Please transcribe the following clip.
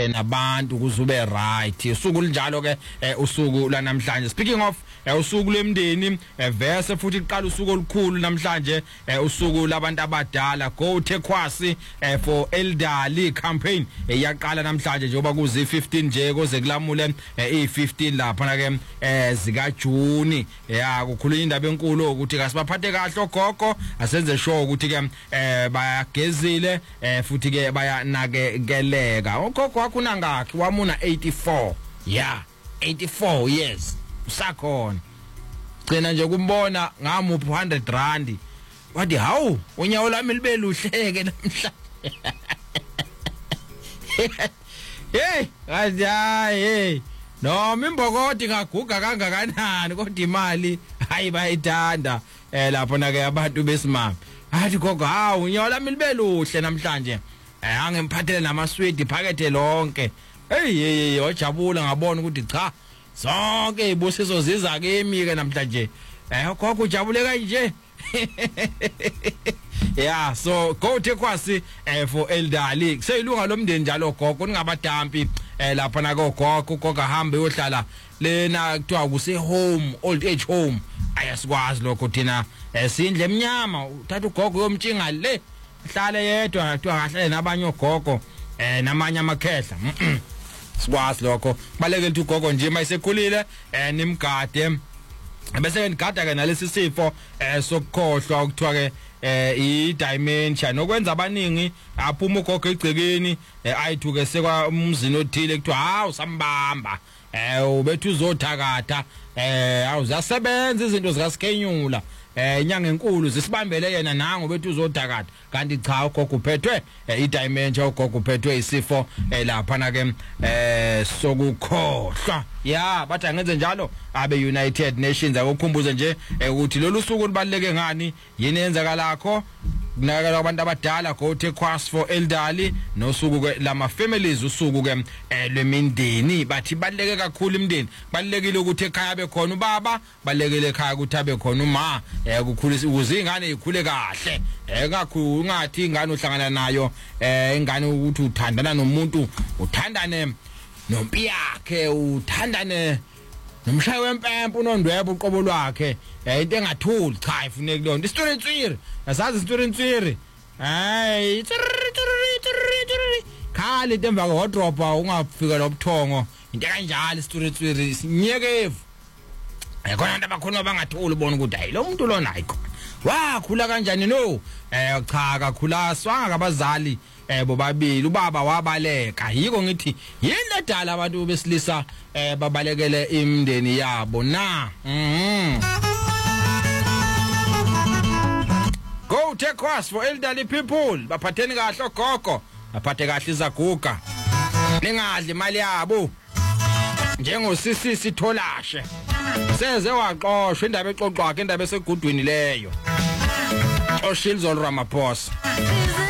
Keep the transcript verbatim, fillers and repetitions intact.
eh nabantu kuzube right usuku linjalo ke usuku la namhlanje. Speaking of usuku lemndeni verse futhi iqala usuku olukhulu namhlanje usuku labantu abadala Go Tekwasi for elderly campaign iyaqala namhlanje njengoba kuzi fifteen nje koze kulamule e fifteen lapha na ke zika June ya kukhulunywa indaba enkulu ukuthi kasibaphathe kahle ogogo asenze sure ukuthi ke bayagezile futhi ke bayanakekeleka. Ogogo wakho unangakhi wamuna eighty-four yeah eighty-four years usakhona gcina nje kumbona ngamuphi one hundred rand wathi hawu unyawo lami libe luhleke namhla hey ajayi hey noma imbokodi ngaguga kangakanani kodwa imali hayi bayithanda eh lapho na ke abantu besimama athi gogo hawu unyawo lami libe luhle namhlanje eh angemphathele namasweet phakethe lonke hey hey wajabula ngabona ukuthi cha zonke ibusiso ziza kimi ke namhlanje eh gogo ujabule kanje yeah so Go Tekwasi eh for elderly seyilunga lomndeni njalo gogo ningabadampi eh lapha na gogo gogo ahambe yohlala lena kuthiwa kuse home old age home ayasikwazi lokho thina esindle eminyama uthatha ugogo yomtshinga le hlale yedwa kuthiwa kahlale nabanye ogogo eh namanye amakhehla sikwazi lokho baleke lithi ugogo nje mayisekhulile eh nimgade bese ngigada ke nalesi sifo eh sokukhohlwa ukuthiwa ke eh i dementia nokwenza abaningi aphuma ugogo egcekeni ayithuke sekwa umzini othile kuthiwa hawu sambamba eh ubethu uzothakatha eh awuzasebenza izinto zikaSkenyula eh inyanga enkulu zisibambele yena nangu bethu uzothakatha kanti cha ugogo uphethwe i dementia ugogo uphethwe isifo lapha na ke eh sokukhohlwa yeah bathi angenze njalo abe United Nations akukhumbuze nje ukuthi lolu suku libaleke ngani yini yenzakalakho kunakala abantu abadala Go Tekwasi for elderly nosuku ke lama families usuku ke lwemindeni bathi baleke kakhulu imindeni balekile ukuthi ekhaya bekhona ubaba balekile ekhaya ukuthi abe khona uma ukukhulisa ukuze ingane ikhule kahle ekakhulu ungathi ingane uhlangana nayo ingane ukuthi uthandana nomuntu uthandane nompi yakhe uthandane nomshayi wempempe unondwebo uqobo lwakhe into engathuli cha ifuneka leyo istori entswiri yasazi istori entswiri hey khali demva ko wardrobe ungafika lobuthongo into kanjalo istori entswiri sinyekevu ekona abantu abakhona bangathuli ubona ukuthi hayi lo muntu lo nayi khona wakhula kanjani no eh cha kakhula swanga kabazali eh bobabili ubaba wabaleka yiko ngithi yini ledala abantu besilisa eh babalekele imndeni yabo na mhm Go Tekwasi for elderly people baphatheni kahle ogogo baphathe kahle izaguga ningadli imali yabo njengosisi sitholashe seze waqoshwa indaba exoxwa ke indaba esegudwini leyo Oshilzo Ramaphosa